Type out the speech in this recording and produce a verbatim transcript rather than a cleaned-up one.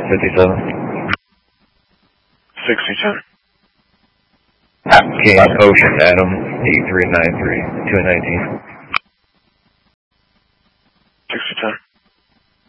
fifty-seven. sixty-two. King Ocean Adam eight three nine three two nineteen.